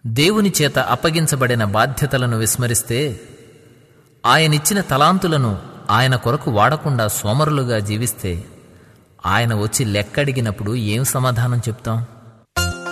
దేవుని చేత అప్పగించబడిన బాధ్యతలను విస్మరిస్తే, ఆయనిచ్చిన తలాంతులను ఆయన కొరకు వాడకుండా సోమరులుగా జీవిస్తే, ఆయన వచ్చి లెక్కడిగినప్పుడు ఏం సమాధానం చెప్తాం?